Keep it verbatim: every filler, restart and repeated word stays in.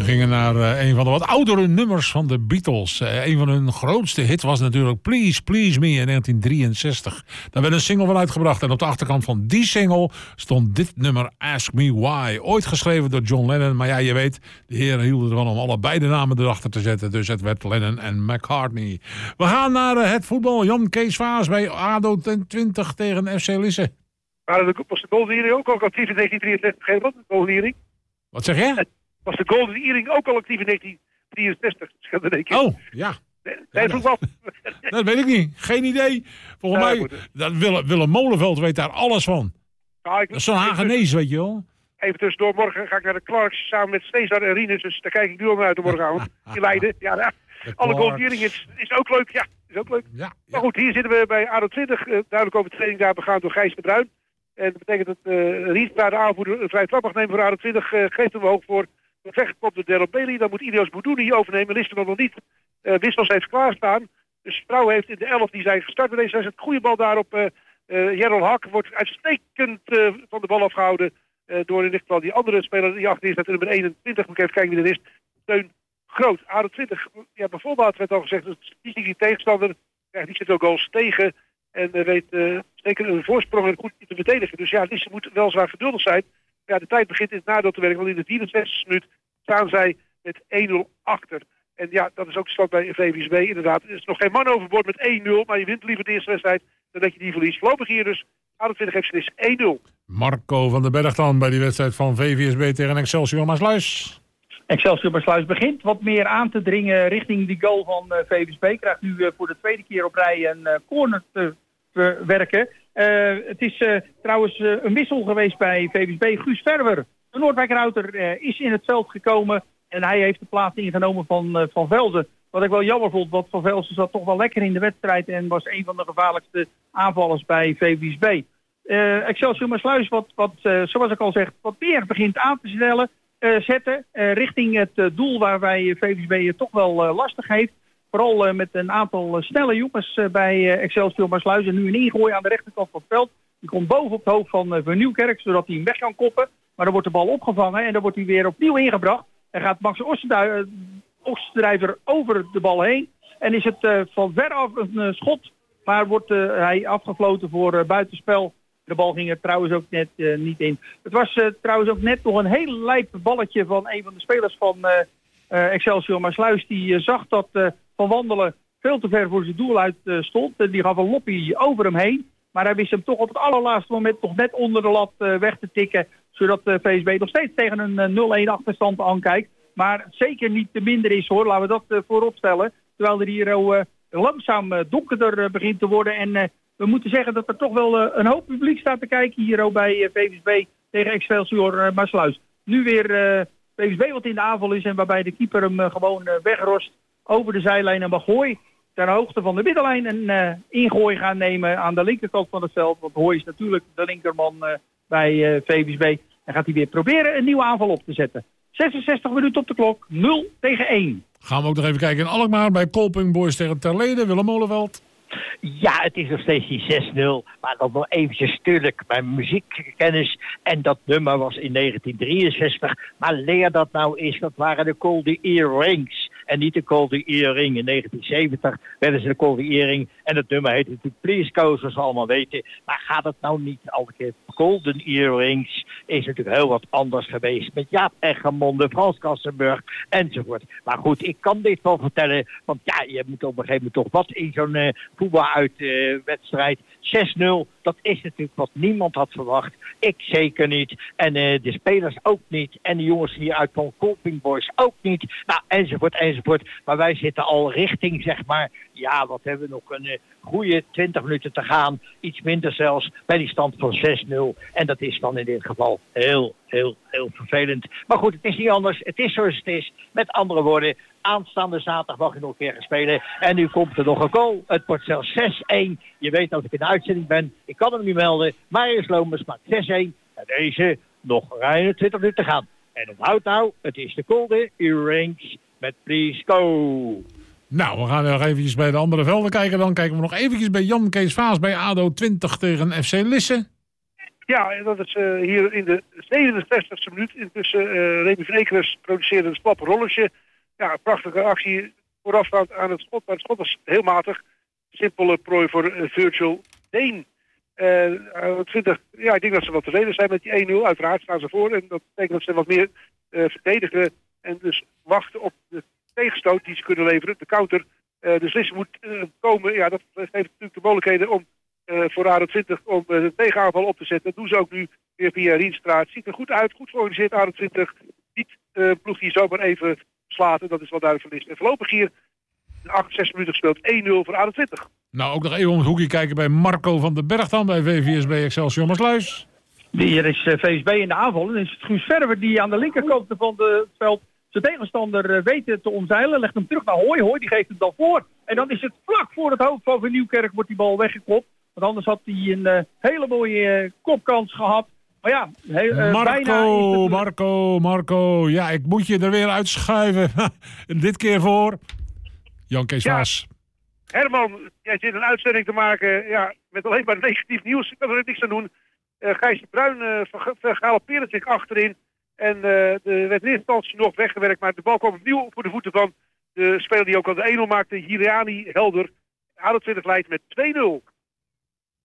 gingen naar uh, een van de wat oudere nummers van de Beatles. Uh, een van hun grootste hits was natuurlijk Please, Please Me in negentien drieënzestig. Daar werd een single van uitgebracht. En op de achterkant van die single stond dit nummer Ask Me Why. Ooit geschreven door John Lennon. Maar ja, je weet, de heren hielden ervan om alle beide namen erachter te zetten. Dus het werd Lennon en McCartney. We gaan naar uh, het voetbal. Jan Kees Vaas bij A D O twintig tegen F C Lisse. Maar was de Golden Earring ook al actief in negentien drieënzestig, geen wat? De Golden Earring? Wat zeg je? Was de Golden Earring ook al actief in negentien drieënzestig? Oh, ja. Nee, nee, voetbal. Dat weet ik niet. Geen idee. Volgens ja, mij, dat Willem, Willem Molenveld weet daar alles van. Nou, ik, dat is zo'n Hagenees, weet je wel. Even tussendoor, morgen ga ik naar de Clarks samen met Cesar en Rinus. Dus daar kijk ik nu al naar uit de morgenavond. In Leiden. Ja, ja. Alle Golden Earring is, is ook leuk. Ja, is ook leuk. Ja, ja. Maar goed, hier zitten we bij A D O twintig. Uh, duidelijk overtreding daar begaan door Gijs de Bruin. En dat betekent dat uh, Riestra, de aanvoerder, een vrije trap mag nemen voor A D O twintig. Uh, geeft hem hoog voor. Weggekopt door Daryl Bailey. Dan moet Ilios Boudouni overnemen. Listerman nog niet. Uh, Wissels heeft klaarstaan. Dus Vrouw heeft in de elf die zijn gestart bij deze wedstrijd. Goede bal daar op uh, uh, Jerol Hak. Wordt uitstekend uh, van de bal afgehouden. Uh, door in dit geval die andere speler die achter is. Dat nummer eenentwintig. Moet ik even kijken wie er is. Steun Groot. A D O twintig. Ja, bijvoorbeeld werd al gezegd. Dat is die tegenstander. Ja, die zit ook goals tegen. En uh, weet uh, zeker een voorsprong en goed te verdedigen. Dus ja, Lisse moet wel zwaar geduldig zijn. Ja, de tijd begint in het nadeel te werken. Want in de vierenzestigste minuut staan zij met één nul achter. En ja, dat is ook de stand bij V V S B. Inderdaad, er is nog geen man overboord met één nul. Maar je wint liever de eerste wedstrijd dan dat je die verliest. Voorlopig hier dus A D O twintig F C Lisse één nul. Marco van den Berg dan bij die wedstrijd van V V S B tegen Excelsior Maassluis. Excelsior Maassluis begint wat meer aan te dringen richting die goal van uh, V V S B. Krijgt nu uh, voor de tweede keer op rij een uh, corner te werken. Uh, het is uh, trouwens uh, een wissel geweest bij V V S B. Guus Verwer, de Noordwijkerhouter, uh, is in het veld gekomen. En hij heeft de plaats ingenomen van uh, Van Velzen. Wat ik wel jammer vond, want Van Velzen zat toch wel lekker in de wedstrijd. En was een van de gevaarlijkste aanvallers bij V V S B. Uh, Excelsior Maassluis, wat, wat uh, zoals ik al zeg, wat meer begint aan te stellen, uh, zetten. Uh, richting het uh, doel waarbij V V S B het toch wel uh, lastig heeft. Vooral uh, met een aantal uh, snelle jongens uh, bij uh, Excelsior Maassluis. En nu een ingooi aan de rechterkant van het veld. Die komt boven op het hoofd van uh, Van Nieuwkerk, zodat hij hem weg kan koppen. Maar dan wordt de bal opgevangen en dan wordt hij weer opnieuw ingebracht. En gaat Max Oosterdrijver over de bal heen. En is het uh, van ver af een uh, schot. Maar wordt uh, hij afgefloten voor uh, buitenspel. De bal ging er trouwens ook net uh, niet in. Het was uh, trouwens ook net nog een heel lijp balletje van een van de spelers van uh, uh, Excelsior Maassluis. Die uh, zag dat uh, Van Wandelen veel te ver voor zijn doel uit uh, stond. Uh, die gaf een loppie over hem heen. Maar hij wist hem toch op het allerlaatste moment nog net onder de lat uh, weg te tikken. Zodat uh, V S B nog steeds tegen een uh, nul-een achterstand aankijkt. Maar zeker niet te minder is hoor. Laten we dat uh, voorop stellen. Terwijl er hier uh, langzaam uh, donkerder uh, begint te worden. En uh, we moeten zeggen dat er toch wel uh, een hoop publiek staat te kijken hier uh, bij uh, V S B tegen Excelsior uh, Maassluis. Nu weer uh, V S B wat in de aanval is en waarbij de keeper hem uh, gewoon uh, wegrost over de zijlijn en Magooi ter hoogte van de middenlijn een uh, ingooi gaan nemen aan de linkerkant van het veld. Want Hooi is natuurlijk de linkerman uh, bij uh, V V S B. En gaat hij weer proberen een nieuwe aanval op te zetten. zesenzestig minuten op de klok, nul tegen één. Gaan we ook nog even kijken in Alkmaar bij Kolping Boys tegen Terlede. Willem Molenveld. Ja, het is nog steeds die zes nul. Maar dan nog eventjes stuk mijn muziekkennis. En dat nummer was in negentien drieënzestig. Maar leer dat nou eens, dat waren de Golden Earrings. En niet de Golden Earring. In negentien zeventig werden ze de Golden Earring. En het nummer heette natuurlijk Please Go, zoals we allemaal weten. Maar gaat het nou niet elke keer? Golden Earrings is natuurlijk heel wat anders geweest. Met Jaap Eggermonde, Frans Kassenburg enzovoort. Maar goed, ik kan dit wel vertellen. Want ja, je moet op een gegeven moment toch wat in zo'n uh, voetbaluitwedstrijd. Uh, zes nul, dat is natuurlijk wat niemand had verwacht. Ik zeker niet. En uh, de spelers ook niet. En de jongens hier uit van Kolping Boys ook niet. Nou, enzovoort, enzovoort. Maar wij zitten al richting, zeg maar, ja, wat hebben we nog, een uh, goede twintig minuten te gaan. Iets minder zelfs, bij die stand van zes nul. En dat is dan in dit geval heel, heel, heel vervelend. Maar goed, het is niet anders. Het is zoals het is. Met andere woorden, aanstaande zaterdag mag je nog een keer gaan spelen. En nu komt er nog een goal. Het wordt zelfs zes één. Je weet dat ik in de uitzending ben. Ik kan hem niet melden. Marius Lomers maakt zes één. En deze nog ruim twintig minuten te gaan. En onthoud nou, het is de Golden Earrings met Please Go. Nou, we gaan nog eventjes bij de andere velden kijken. Dan kijken we nog eventjes bij Jan Kees Vaas bij A D O twintig tegen F C Lisse. Ja, dat is uh, hier in de zevenenzestigste minuut. Intussen uh, Remy van Ekeres produceerde een slap rolletje. Ja, een prachtige actie voorafgaand aan het schot. Maar het schot was heel matig. Simpele prooi voor uh, Virgil Deen. Uh, twintig, ja, ik denk dat ze wat tevreden zijn met die één nul. Uiteraard staan ze voor. En dat betekent dat ze wat meer uh, verdedigen. En dus wachten op de tegenstoot die ze kunnen leveren. De counter. Uh, dus Lisse moet uh, komen. Ja, dat geeft natuurlijk de mogelijkheden om uh, voor A D twintig om uh, de tegenaanval op te zetten. Dat doen ze ook nu weer via Rienstra. Het ziet er goed uit. Goed georganiseerd A D twintig. Niet uh, ploeg die zomaar even slaat. En dat is wel duidelijk van Lisse. En voorlopig hier de achtenzestig minuten gespeeld. één nul voor A D twintig. Nou, ook nog even om het hoekje kijken bij Marco van den Berg dan. Bij V V S B Excelsior Maassluis. Hier is uh, V S B in de aanval. En is het Guus Verwer die aan de linkerkant van het veld zijn tegenstander uh, weet te omzeilen. Legt hem terug naar Hooy. Hooy die geeft hem dan voor. En dan is het vlak voor het hoofd van Van Nieuwkerk wordt die bal weggekopt. Want anders had hij een uh, hele mooie uh, kopkans gehad. Maar ja, he, uh, Marco, bijna het... Marco, Marco. Ja, ik moet je er weer uitschuiven. Dit keer voor Jan Kees ja. Vaas. Herman, jij zit een uitzending te maken ja, met alleen maar negatief nieuws. Ik kan er niks aan doen. Uh, Gijsje Bruin uh, vergalopeerde zich achterin. En uh, er werd in eerste instantie nog weggewerkt. Maar de bal kwam opnieuw voor de voeten van de speler die ook al de één nul maakte. Hiriani Helder. A D twintig leidt met twee nul.